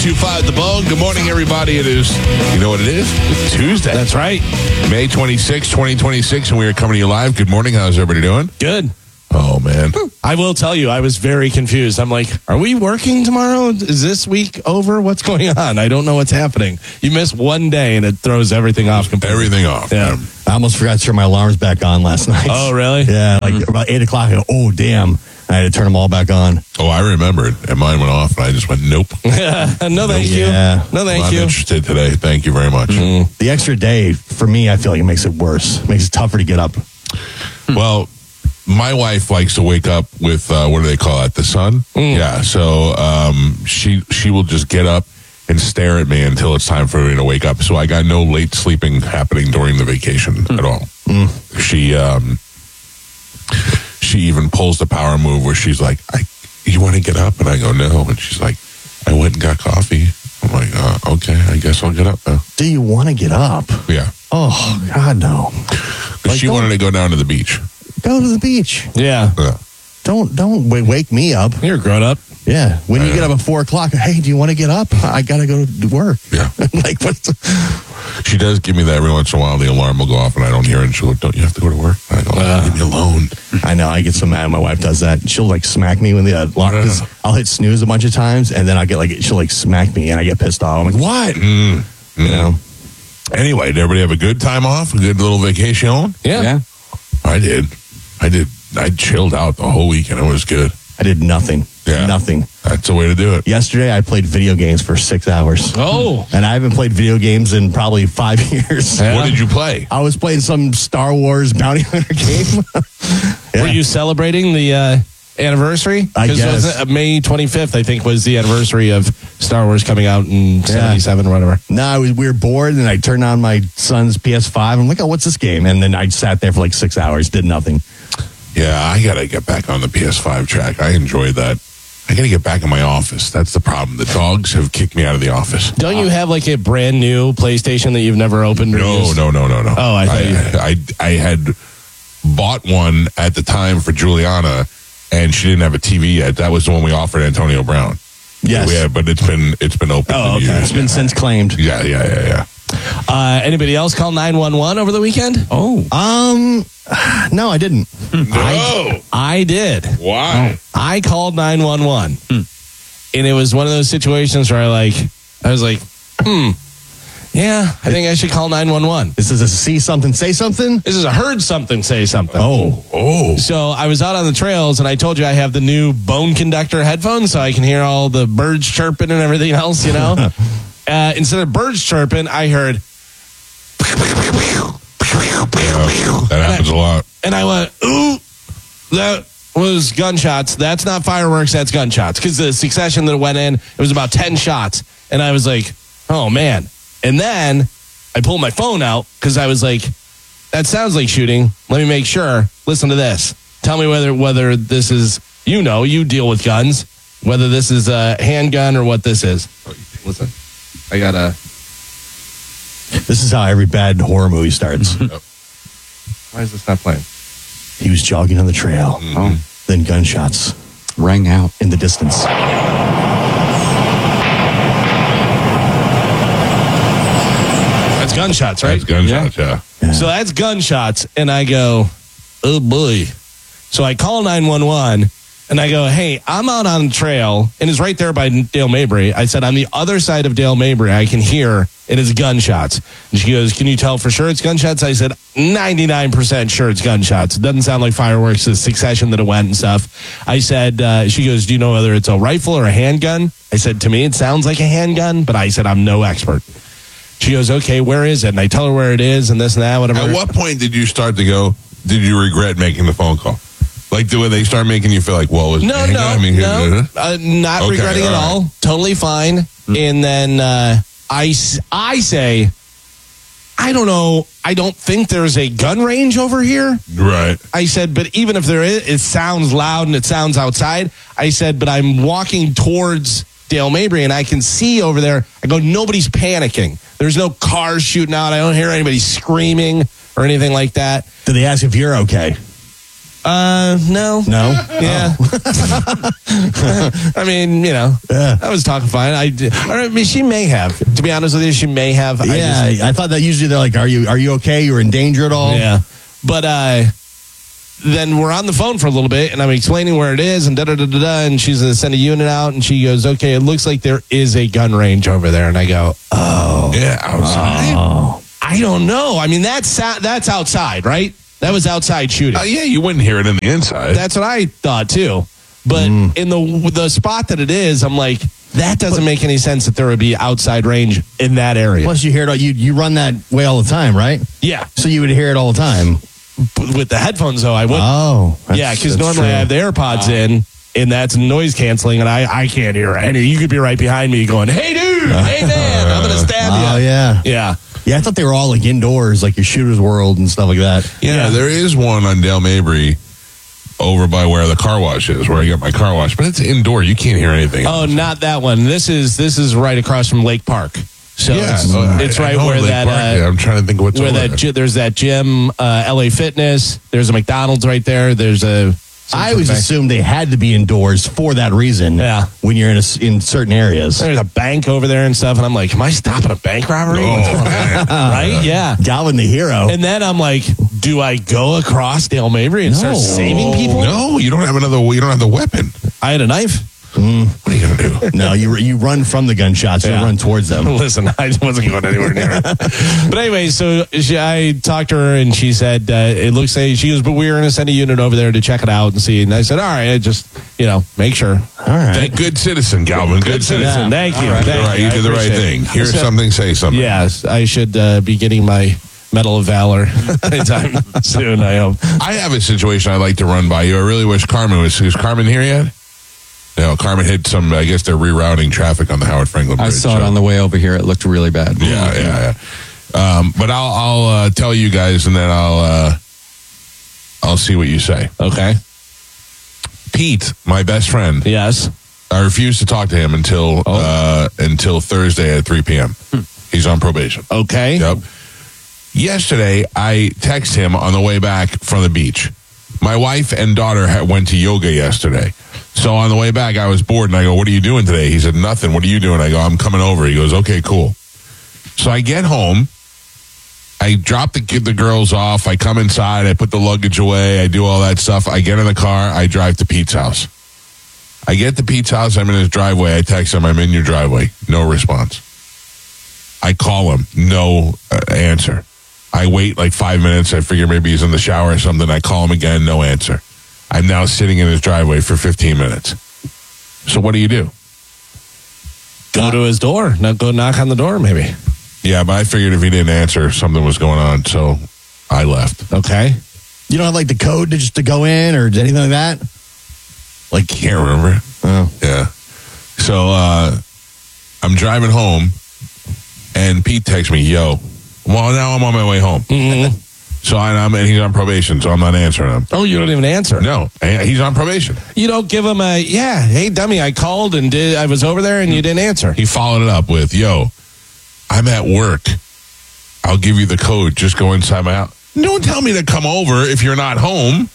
1025 The Bone. Good morning, everybody. It is, you know what it is? It's Tuesday. That's right. May 26, 2026, and we are coming to you live. Good morning. How's everybody doing? Good. Oh, man. I will tell you, I was very confused. I'm like, are we working tomorrow? Is this week over? What's going on? I don't know what's happening. You miss one day and it throws everything off completely. Everything off. Yeah. I almost forgot to turn my alarms back on last night. Oh, really? Yeah, like about 8 o'clock. I go, oh, damn. I had to turn them all back on. Oh, I remembered. And mine went off, and I just went, nope. No, thank you. Yeah. No, thank I'm you. interested today. Thank you very much. The extra day, for me, I feel like it makes it worse. It makes it tougher to get up. Well, my wife likes to wake up with, what do they call it? The sun? Yeah. So she will just get up and stare at me until it's time for me to wake up. So I got no late sleeping happening during the vacation at all. She even pulls the power move where she's like, you want to get up? And I go, no. And she's like, I went and got coffee. I'm like, okay, I guess I'll get up now. Do you want to get up? Yeah. Oh, God, no. Like, She wanted to go down to the beach. Go to the beach. Yeah. Yeah. Don't wake me up. You're a grown up. Yeah. When you get up at 4 o'clock, hey, do you want to get up? I got to go to work. Yeah. Like, what's She does give me that every once in a while. The alarm will go off and I don't hear it. And she'll go, don't you have to go to work? I go, leave me alone. I know. I get so mad when my wife does that. She'll like smack me when the alarm. I'll hit snooze a bunch of times, and then I get she'll like smack me, and I get pissed off. I'm like, what? You know. Anyway, did everybody have a good time off? A good little vacation? Yeah. I did. I chilled out the whole weekend. It was good. I did nothing. Yeah. Nothing. That's the way to do it. Yesterday, I played video games for 6 hours. Oh. And I haven't played video games in probably 5 years. Yeah. What did you play? I was playing some Star Wars bounty hunter game. Yeah. Were you celebrating the anniversary? I guess. Was it, May 25th, I think, was the anniversary of Star Wars coming out in 77 or whatever. No, we were bored, and I turned on my son's PS5. I'm like, oh, what's this game? And then I sat there for like 6 hours, did nothing. Yeah, I got to get back on the PS5 track. I enjoyed that. I got to get back in my office. That's the problem. The dogs have kicked me out of the office. Don't you have like a brand new PlayStation that you've never opened or used? No. Oh, I thought I had bought one at the time for Juliana, and she didn't have a TV yet. That was the one we offered Antonio Brown. Yes. Yeah, but it's been open. Oh, okay. Years. It's been since claimed. Yeah. Anybody else call 911 over the weekend? No, I didn't. No. I did. Why? I called 911. And it was one of those situations where I was like, yeah, I think I should call 911. This is a see something, say something? This is a heard something, say something. Oh. So I was out on the trails, and I told you I have the new bone conductor headphones, so I can hear all the birds chirping and everything else, you know? Instead of birds chirping, I heard... That happens a lot. And I went, ooh, that was gunshots. That's not fireworks, that's gunshots. Because the succession that went in, it was about 10 shots. And I was like, oh, man. And then I pulled my phone out because I was like, that sounds like shooting. Let me make sure. Listen to this. Tell me whether this is, you deal with guns, whether this is a handgun or what this is. Listen, I got a... This is how every bad horror movie starts. Why is this not playing? He was jogging on the trail. Then gunshots rang out in the distance. That's gunshots, right? That's gunshots, yeah. So that's gunshots, and I go, oh boy. So I call 911, and I go, hey, I'm out on the trail, and it's right there by Dale Mabry. I said, on the other side of Dale Mabry, I can hear it is gunshots. And she goes, can you tell for sure it's gunshots? I said, 99% sure it's gunshots. It doesn't sound like fireworks, the succession that it went and stuff. I said, she goes, do you know whether it's a rifle or a handgun? I said, to me, it sounds like a handgun, but I said, I'm no expert. She goes, okay, where is it? And I tell her where it is and this and that, whatever. At what point did you start to go, did you regret making the phone call? Like, do they start making you feel like, well, was not Okay, regretting at all. Totally fine. And then I say, I don't know. I don't think there's a gun range over here. Right. I said, but even if there is, it sounds loud and it sounds outside. I said, but I'm walking towards Dale Mabry and I can see over there. I go, nobody's panicking. There's no cars shooting out. I don't hear anybody screaming or anything like that. Did they ask if you're okay? No. No? Yeah. I mean, I was talking fine. I mean, she may have. To be honest with you, she may have. I thought that usually they're like, are you okay? You're in danger at all? Yeah. But then we're on the phone for a little bit, and I'm explaining where it is, and da-da-da-da-da, and she's going to send a unit out, and she goes, okay, it looks like there is a gun range over there. And I go, oh. Yeah, outside. Oh. I don't know. I mean, that's outside, right? That was outside shooting. Yeah, you wouldn't hear it in the inside. That's what I thought too. But in the spot that it is, I'm like, that doesn't make any sense that there would be outside range in that area. Plus, you hear it. You run that way all the time, right? Yeah. So you would hear it all the time. With the headphones, though, I would. Oh, yeah, because normally I have the AirPods in, and that's noise canceling, and I can't hear it. And you could be right behind me going, "Hey, dude! Hey, man! I'm gonna stab you!" Oh, yeah, yeah. Yeah, I thought they were all like indoors, like your Shooter's World and stuff like that. Yeah, there is one on Dale Mabry over by where the car wash is, where I get my car wash, but it's indoor. You can't hear anything. Oh, not that one. This is right across from Lake Park. So it's right where that. I'm trying to think of what's where over that. there. There's that gym, LA Fitness. There's a McDonald's right there. There's a. I always assumed they had to be indoors for that reason. Yeah. When you're in certain areas. There's a bank over there and stuff, and I'm like, am I stopping a bank robbery? Right? Yeah. Galvin the hero. And then I'm like, do I go across Dale Mabry and start saving people? No, you don't have the weapon. I had a knife. What are you going to do? No, you run from the gunshots. You run towards them. Listen, I wasn't going anywhere near it. But anyway, so I talked to her, and she said, it looks like she goes, but we're going to send a unit over there to check it out and see. And I said, all right, just, make sure. All right. Good citizen, Galvin. Good citizen. Yeah. Thank you. Right. You did the right thing. Hear something, say something. Yes, I should be getting my Medal of Valor anytime soon, I hope. I have a situation I'd like to run by you. I really wish Carmen was. Is Carmen here yet? No, Carmen hit some. I guess they're rerouting traffic on the Howard Franklin Bridge. I saw it on the way over here. It looked really bad. Yeah. But I'll tell you guys, and then I'll see what you say. Okay. Pete, my best friend. Yes. I refuse to talk to him until Thursday at 3 p.m. He's on probation. Okay. Yep. Yesterday, I text him on the way back from the beach. My wife and daughter went to yoga yesterday. So on the way back, I was bored, and I go, what are you doing today? He said, nothing. What are you doing? I go, I'm coming over. He goes, okay, cool. So I get home. I drop the girls off. I come inside. I put the luggage away. I do all that stuff. I get in the car. I drive to Pete's house. I get to Pete's house. I'm in his driveway. I text him, I'm in your driveway. No response. I call him. No answer. I wait like 5 minutes. I figure maybe he's in the shower or something. I call him again. No answer. I'm now sitting in his driveway for 15 minutes. So what do you do? Go to his door. No, go knock on the door, maybe. Yeah, but I figured if he didn't answer, something was going on. So I left. Okay. You don't have like the code to go in or anything like that? Like, can't remember. Oh. Yeah. So I'm driving home, and Pete texts me, yo, well, now I'm on my way home. Mm-hmm. So and he's on probation, so I'm not answering him. Oh, you don't even answer? No, he's on probation. You don't give him hey, dummy, I called and I was over there and you didn't answer. He followed it up with, yo, I'm at work. I'll give you the code. Just go inside my house. Don't tell me to come over if you're not home.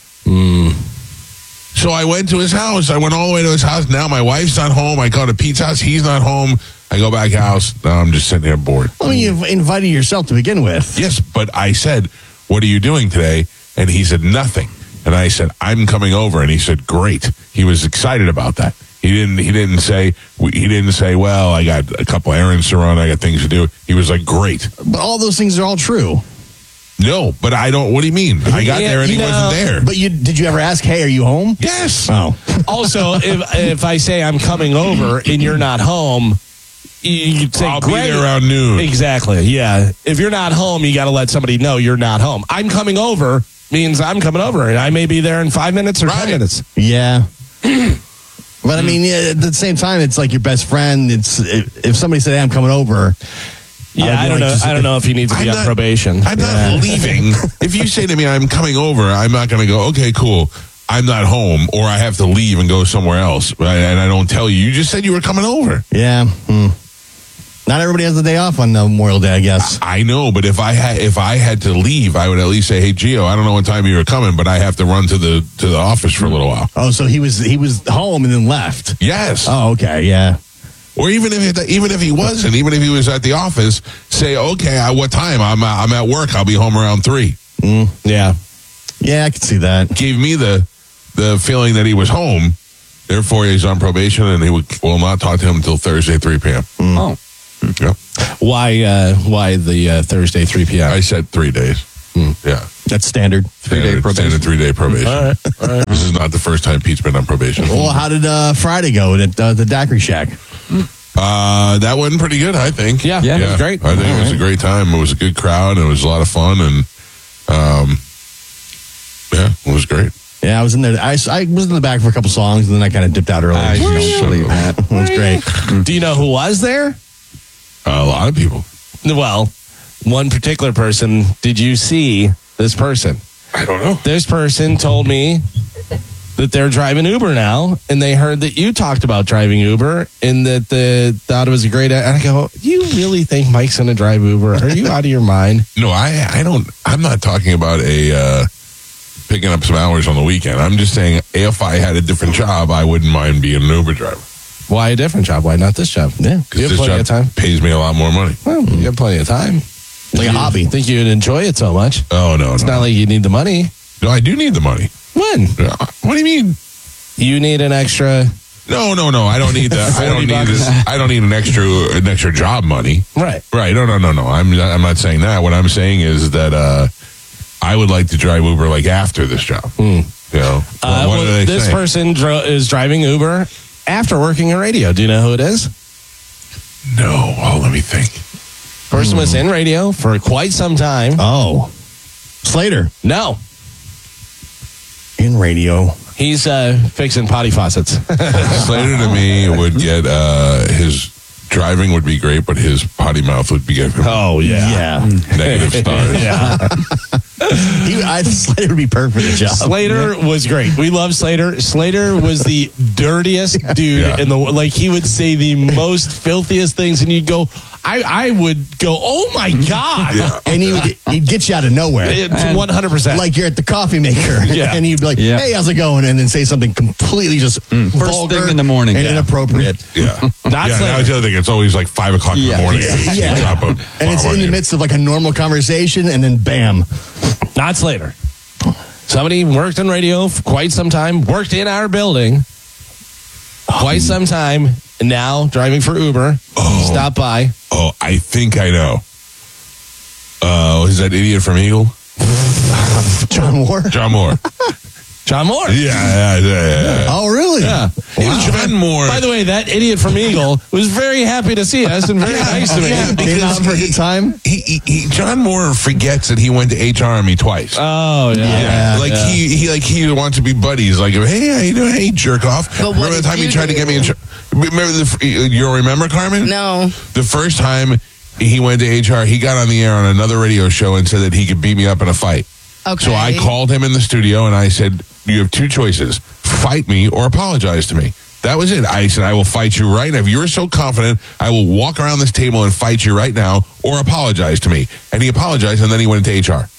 So I went to his house. I went all the way to his house. Now my wife's not home. I go to Pete's house. He's not home. I go back house. Now I'm just sitting there bored. Well, you've invited yourself to begin with. Yes, but I said, what are you doing today? And he said, nothing. And I said, I'm coming over. And he said, great. He was excited about that. He didn't say, well, I got a couple errands to run. I got things to do. He was like, great. But all those things are all true. No, but I don't. What do you mean? I got there and he wasn't there. But did you ever ask, hey, are you home? Yes. Oh. Also, if I say I'm coming over and you're not home, you say, I'll be there around noon. Exactly. Yeah. If you're not home, you got to let somebody know you're not home. I'm coming over means I'm coming over, and I may be there in 5 minutes or 10 minutes. Yeah. But I mean, at the same time, it's like your best friend. If somebody said, hey, I'm coming over. Yeah, I don't know. I don't know if you need to be on probation. I'm not leaving. If you say to me, I'm coming over, I'm not going to go, okay, cool. I'm not home, or I have to leave and go somewhere else. Right? And I don't tell you. You just said you were coming over. Yeah. Not everybody has the day off on Memorial Day, I guess. I know, but if I had to leave, I would at least say, "Hey, Gio, I don't know what time you were coming, but I have to run to the office for a little while." Oh, so he was home and then left. Yes. Oh, okay, yeah. Or even if he wasn't, even if he was at the office, say, "Okay, what time? I'm at work. I'll be home around 3." Yeah. Yeah, I can see that. Gave me the feeling that he was home. Therefore, he's on probation, and he will not talk to him until Thursday, 3 p.m. Oh. Yeah. Why the Thursday 3 p.m.? I said 3 days. Yeah. That's standard. 3-day probation. Standard 3-day probation. All right. This is not the first time Pete's been on probation. Well, how did Friday go at the Daiquiri Shack? That went pretty good, I think. Yeah, it was great. I think it was a great time. It was a good crowd. And it was a lot of fun, and yeah, it was great. Yeah, I was in there. I was in the back for a couple songs, and then I kind of dipped out early. I don't believe that. It was great. Do you know who was there? A lot of people. Well, one particular person. Did you see this person? I don't know. This person told me that they're driving Uber now, and they heard that you talked about driving Uber, and that they thought it was a great. And I go, you really think Mike's going to drive Uber? Are you out of your mind? No, I don't. I'm not talking about picking up some hours on the weekend. I'm just saying, if I had a different job, I wouldn't mind being an Uber driver. Why a different job? Why not this job? Yeah, You Because have this plenty job of time. pays me a lot more money. Well, you have plenty of time. like a hobby. Think you'd enjoy it so much? Oh no, It's no, not like you need the money. no. I do need the money. When? What do you mean? You need an extra. No. I don't need that. I don't need $40. this. I don't need an extra job money. Right. Right. No. I'm not saying that. What I'm saying is that I would like to drive Uber like after this job. You know, what do they this say? person is driving Uber after working in radio. Do you know who it is? No. Oh, let me think. Person was in radio for quite some time. Oh, Slater No, in radio. he's fixing potty faucets. Slater to me would get his driving would be great, but his potty mouth would be giving him Oh Yeah, negative stars. yeah. Slater would be perfect for the job. Slater was great. We love Slater. Slater was the dirtiest dude Yeah. in the like. He would say the most filthiest things, and you'd go. I would go, oh my god, and he'd get you out of nowhere. it's 100%. Like you're at the coffee maker, Yeah. and he'd be like, Yeah. "Hey, how's it going?" And then say something completely just vulgar thing in the morning, and yeah. inappropriate. Yeah. Not yeah, Slater. that was the other thing. It's always like 5 o'clock in the Yeah. morning. Yeah. You drop a And it's bomb in on the you. midst of like a normal conversation, and then bam. Not Slater. Somebody worked in radio for quite some time, worked in our building quite some time, and now driving for Uber. Stop by. Oh, I think I know. Is that idiot from Eagle? John Moore. John Moore. John Moore. Yeah. Oh, really? Yeah. John Moore. By the way, that idiot from Eagle was very happy to see us and very nice to me. Yeah. Came out for a good time. John Moore forgets that he went to HR me twice. Oh, yeah. Like yeah. he wants to be buddies. Like, hey, how you doing? Hey, jerk off. But what Remember the did time he you tried to get me in? do? Remember you don't remember, Carmen? No. The first time he went to HR, he got on the air on another radio show and said that he could beat me up in a fight. Okay. So I called him in the studio and I said, you have 2 choices: fight me or apologize to me. That was it. I said, I will fight you right now. If you're so confident, I will walk around this table and fight you right now or apologize to me. And he apologized, and then he went into HR.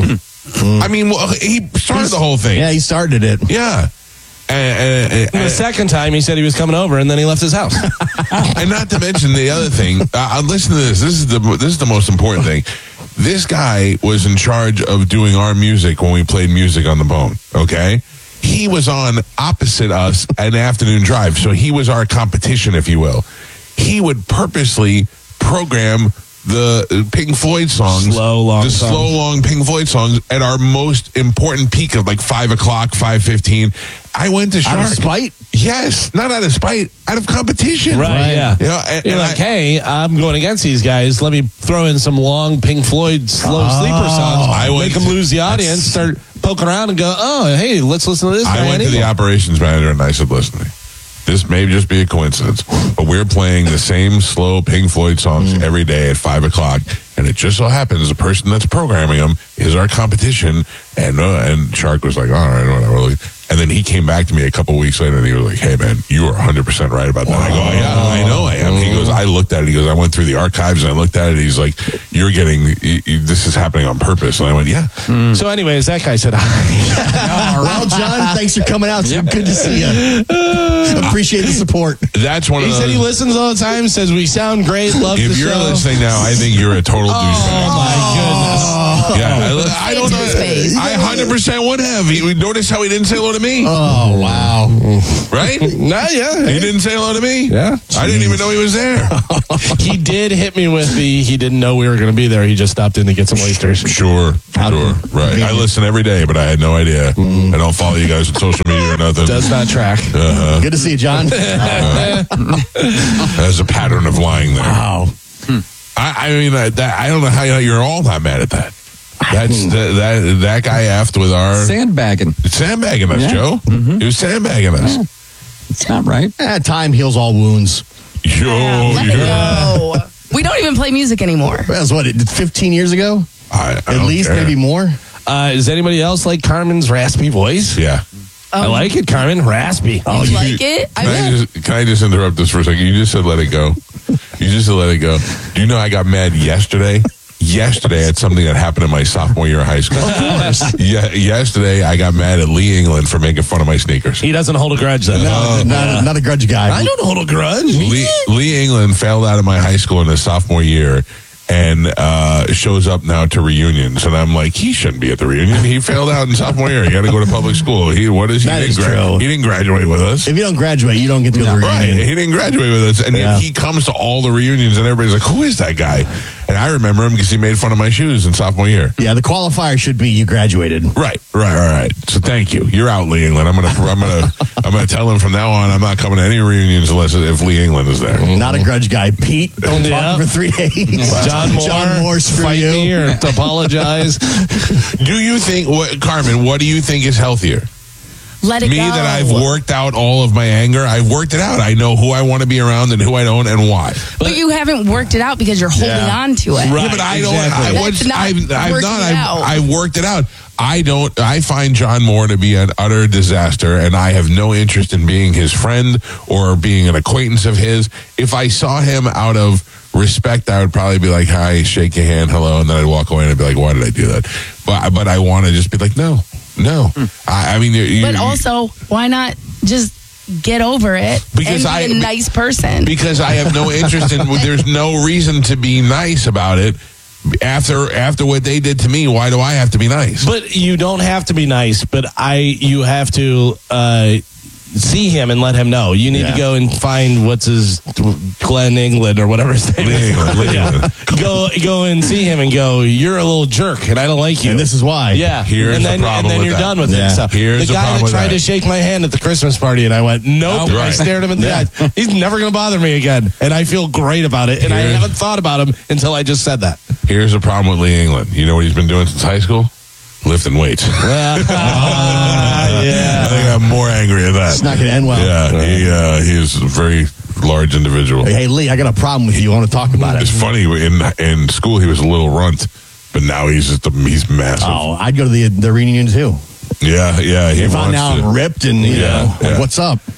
I mean, well, he started the whole thing. Yeah, he started it. Yeah. And the second time, he said he was coming over, and then he left his house. And not to mention the other thing. Listen to this. This is the most important thing. This guy was in charge of doing our music when we played Music on the Bone. Okay, he was on opposite us an afternoon drive, so he was our competition, if you will. He would purposely program the Pink Floyd songs, Slow, long songs. slow, long Pink Floyd songs at our most important peak of like 5 o'clock, 5:15. I went to Shark. Out of spite? Yes, not out of spite, out of competition. Right, yeah. You know, and, You're and like, hey, I'm going against these guys. Let me throw in some long Pink Floyd slow sleeper songs. I went Make them to- lose the audience, start poking around and go, oh, hey, let's listen to this guy. I went to the operations manager and I said, listen, this may just be a coincidence, but we're playing the same slow Pink Floyd songs every day at 5 o'clock. And it just so happens the person that's programming them is our competition. And Shark was like, all right, whatever. And then he came back to me a couple weeks later and he was like, hey, man, you are 100% right about that. I go, yeah, I know I am. He goes, I looked at it. He goes, I went through the archives and I looked at it. He's like, you're getting, this is happening on purpose. And I went, yeah. So anyways, that guy said hi. Well, John, thanks for coming out. It's good to see you. Appreciate the support. That's one He of those. said he listens all the time, says we sound great, love the If you're show. listening now, I think you're a total douchebag. Oh my goodness. Yeah, I don't Into his know. face. I 100% would have. Notice how he didn't say hello to me, Oh, wow. right? Nah, yeah. He didn't say hello to me. Yeah. I didn't even know he was there. He did hit me with he didn't know we were going to be there. He just stopped in to get some oysters. Sure. Right. I listen every day, but I had no idea. I don't follow you guys on social media or nothing. Does not track. Good to see you, John. There's a pattern of lying there. Wow. I mean, I don't know how you're all not mad at that. That's that guy effed with our Sandbagging. sandbagging us, Yeah. Joe. He was sandbagging us. It's not right. Time heals all wounds. Let it go. We don't even play music anymore. That was what, 15 years ago? I At don't least, care. maybe more? Does anybody else like Carmen's raspy voice? Yeah. I like it, Carmen. Raspy. Oh, you like it? Can I just interrupt this for a second? You just said let it go. You just said let it go. Do you know I got mad yesterday? Yesterday at something that happened in my sophomore year of high school. Of course. Yeah, yesterday I got mad at Lee England for making fun of my sneakers. He doesn't hold a grudge then. Not a grudge guy. I don't hold a grudge. Lee England failed out of my high school in his sophomore year and shows up now to reunions. And I'm like, he shouldn't be at the reunion. He failed out in sophomore year. He got to go to public school. What is he? That He is didn't true. He didn't graduate with us. If you don't graduate, you don't get to go to the Right. reunion. He didn't graduate with us. And yet he comes to all the reunions and everybody's like, who is that guy? And I remember him because he made fun of my shoes in sophomore year. Yeah, the qualifier should be you graduated. Right. So thank you. You're out, Lee England. I'm gonna tell him from now on I'm not coming to any reunions unless if Lee England is there. Not a grudge guy. Pete, don't talk for 3 days. John Moore, screw fight you. me or to apologize. Do you think, Carmen? What do you think is healthier? Let it Me go. that I've worked out all of my anger. I've worked it out. I know who I want to be around and who I don't and why. But you haven't worked it out because you're holding on to it. Right. Yeah, but I don't. exactly. I've worked it out. I find John Moore to be an utter disaster, and I have no interest in being his friend or being an acquaintance of his. If I saw him out of respect, I would probably be like, hi, shake your hand, hello, and then I'd walk away and I'd be like, why did I do that? But I want to just be like, no. I mean, But also, why not just get over it Because and be a nice person? because I have no interest in. There's no reason to be nice about it. After what they did to me, why do I have to be nice? But you don't have to be nice. But you have to see him and let him know. You need to go and find Glenn England or whatever his name is. Lee England. Go and see him and go, you're a little jerk and I don't like you. And this is why. Yeah. Here's and the then, problem and then with you're that. done with Yeah. it. So Here's the the guy problem that with tried that. to shake my hand at the Christmas party and I went, nope. Right. I stared him in the eye. He's never going to bother me again. And I feel great about it. And I Here's- haven't thought about him until I just said that. Here's the problem with Lee England. You know what he's been doing since high school? Lifting weights. I think I'm more angry at that. It's not going to end well. Yeah, he is a very large individual. Hey, Lee, I got a problem with you. I want to talk about It's it. funny in school he was a little runt, but now he's massive. Oh, I'd go to the reunion too. Yeah. He If I'm wants now to. ripped and, you know, like, yeah. what's up?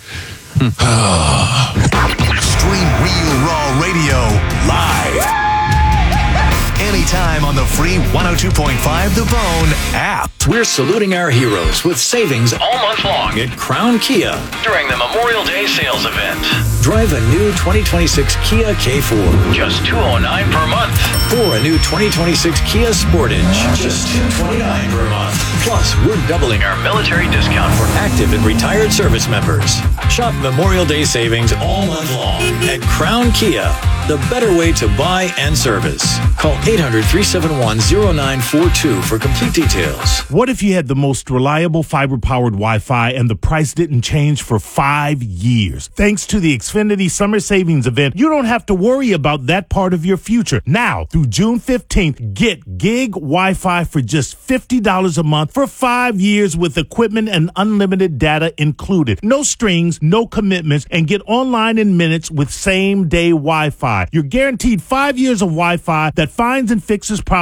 Stream Real Raw Radio live. Anytime on the free 102.5 The Bone app. We're saluting our heroes with savings all month long at Crown Kia during the Memorial Day sales event. Drive a new 2026 Kia K4, just $209 per month. Or a new 2026 Kia Sportage, just $229 per month. Plus, we're doubling our military discount for active and retired service members. Shop Memorial Day savings all month long at Crown Kia, the better way to buy and service. Call 800-371-0942 for complete details. What if you had the most reliable fiber-powered Wi-Fi and the price didn't change for 5 years? Thanks to the Xfinity Summer Savings Event, you don't have to worry about that part of your future. Now, through June 15th, get gig Wi-Fi for just $50 a month for 5 years with equipment and unlimited data included. No strings, no commitments, and get online in minutes with same-day Wi-Fi. You're guaranteed 5 years of Wi-Fi that finds and fixes problems before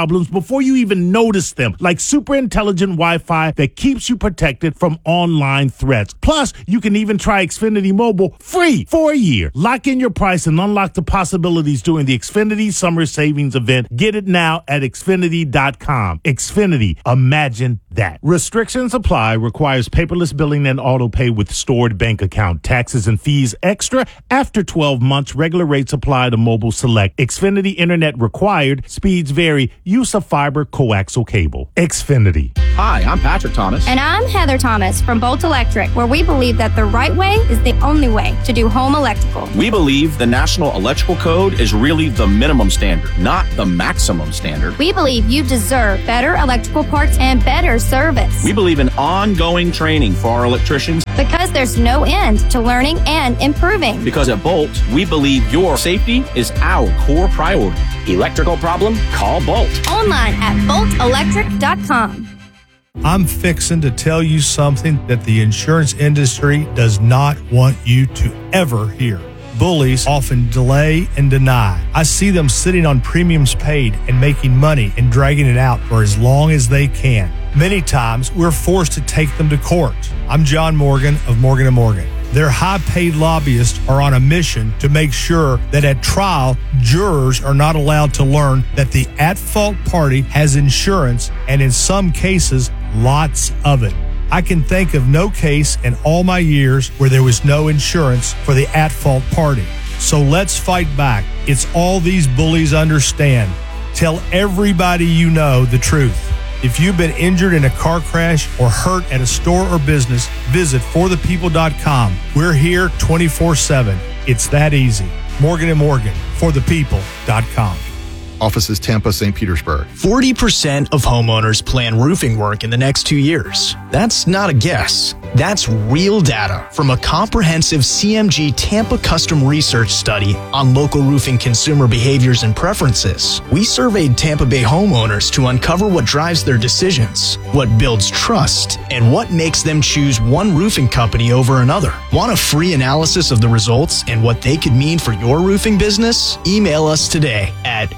before you even notice them, like super intelligent Wi-Fi that keeps you protected from online threats. Plus, you can even try Xfinity Mobile free for a year. Lock in your price and unlock the possibilities during the Xfinity Summer Savings Event. Get it now at Xfinity.com. Xfinity, imagine that. Restrictions apply. Requires paperless billing and auto pay with stored bank account. Taxes and fees extra after 12 months. Regular rates apply to mobile select. Xfinity Internet required. Speeds vary. Use of fiber coaxial cable. Xfinity. Hi, I'm Patrick Thomas. And I'm Heather Thomas from Bolt Electric, where we believe that the right way is the only way to do home electrical. We believe the National Electrical Code is really the minimum standard, not the maximum standard. We believe you deserve better electrical parts and better service. We believe in ongoing training for our electricians. Because there's no end to learning and improving. Because at Bolt, we believe your safety is our core priority. Electrical problem? Call Bolt. Online at boltelectric.com. I'm fixing to tell you something that the insurance industry does not want you to ever hear. Bullies often delay and deny. I see them sitting on premiums paid and making money and dragging it out for as long as they can. Many times, we're forced to take them to court. I'm John Morgan of Morgan & Morgan. Their high-paid lobbyists are on a mission to make sure that at trial, jurors are not allowed to learn that the at-fault party has insurance, and in some cases, lots of it. I can think of no case in all my years where there was no insurance for the at-fault party. So let's fight back. It's all these bullies understand. Tell everybody you know the truth. If you've been injured in a car crash or hurt at a store or business, visit forthepeople.com. We're here 24/7. It's that easy. Morgan & Morgan, forthepeople.com. Offices Tampa, St. Petersburg. 40% of homeowners plan roofing work in the next 2 years. That's not a guess. That's real data from a comprehensive CMG Tampa custom research study on local roofing consumer behaviors and preferences. We surveyed Tampa Bay homeowners to uncover what drives their decisions, what builds trust, and what makes them choose one roofing company over another. Want a free analysis of the results and what they could mean for your roofing business? Email us today at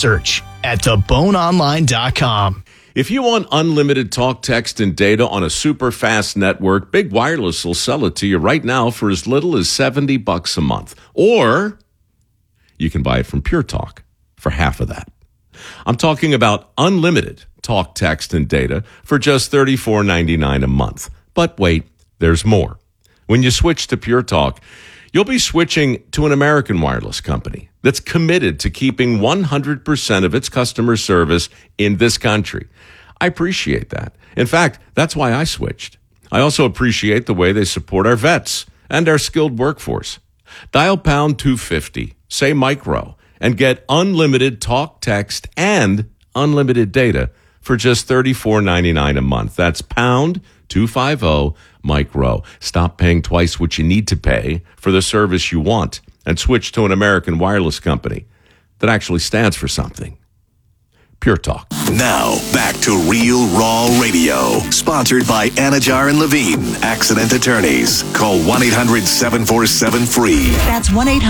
research@theboneonline.com. If you want unlimited talk, text, and data on a super fast network, Big Wireless will sell it to you right now for as little as $70 a month. Or you can buy it from Pure Talk for half of that. I'm talking about unlimited talk, text, and data for just $34.99 a month. But wait, there's more. When you switch to Pure Talk, you'll be switching to an American wireless company that's committed to keeping 100% of its customer service in this country. I appreciate that. In fact, that's why I switched. I also appreciate the way they support our vets and our skilled workforce. Dial pound 250, say micro, and get unlimited talk, text, and unlimited data for just $34.99 a month. That's pound 250 micro. Stop paying twice what you need to pay for the service you want and switch to an American wireless company that actually stands for something. Pure Talk. Now, back to Real Raw Radio. Sponsored by Anajar and Levine, accident attorneys. Call 1-800-747-FREE. That's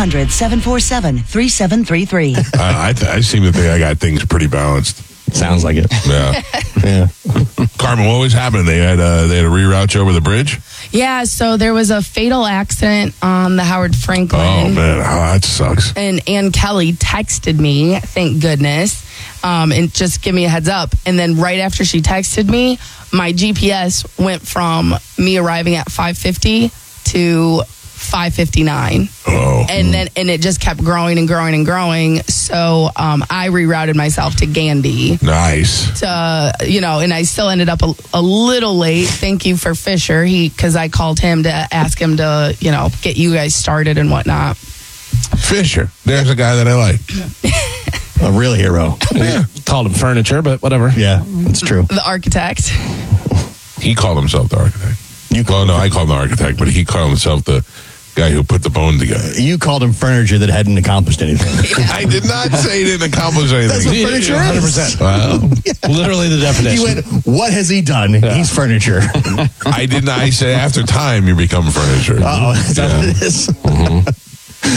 1-800-747-3733. I seem to think I got things pretty balanced. Sounds like it. Yeah. Yeah. Carmen, what was happening? They had to reroute you over the bridge? Yeah, so there was a fatal accident on the Howard Franklin. Oh, man. Oh, that sucks. And Ann Kelly texted me, thank goodness, and just give me a heads up. And then right after she texted me, my GPS went from me arriving at 5:50 to 5:59. Oh. And it just kept growing and growing and growing. So I rerouted myself to Gandy. Nice. And I still ended up a little late. Thank you for Fisher. Because I called him to ask him to, get you guys started and whatnot. Fisher. There's a guy that I like. A real hero. Yeah. Called him furniture, but whatever. Yeah, it's true. The architect. He called himself the architect. I called him the architect, but he called himself the guy who put the bone together. You called him furniture that hadn't accomplished anything. I did not say he didn't accomplish anything. That's what furniture is. 100%. Wow. Literally the definition. He went, what has he done? Yeah. He's furniture. I did not. I said after time you become furniture. Is that what it is? Mm-hmm.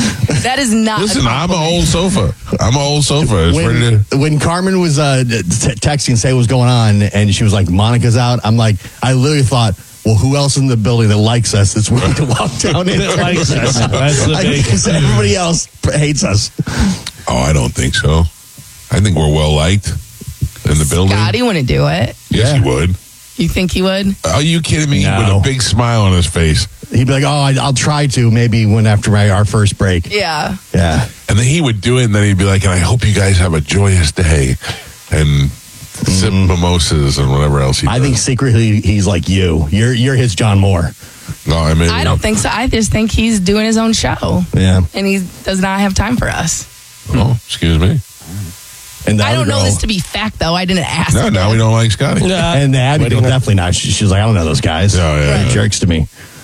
That is not. Listen, I'm an old sofa. It's ready to. When Carmen was texting, say what was going on, and she was like, Monica's out, I'm like, I literally thought, well, who else in the building that likes us that's willing to walk down in? That likes us. That's the big. Everybody else hates us. Oh, I don't think so. I think we're well liked in the building. Scotty wouldn't do it. Yes, he would. You think he would? Are you kidding me? No. With a big smile on his face. He'd be like, oh, I'll try to maybe when after our first break. Yeah. Yeah. And then he would do it, and then he'd be like, and I hope you guys have a joyous day. And sip mimosas and whatever else he does. I think secretly he's like you. You're his John Moore. No, I mean, I don't think so. I just think he's doing his own show. Yeah. And he does not have time for us. Oh, excuse me. And I don't know this to be fact, though. I didn't ask. No, him. now we don't like Scotty. And the Abby definitely not. She's like, I don't know those guys. Oh, yeah. They're jerks to me.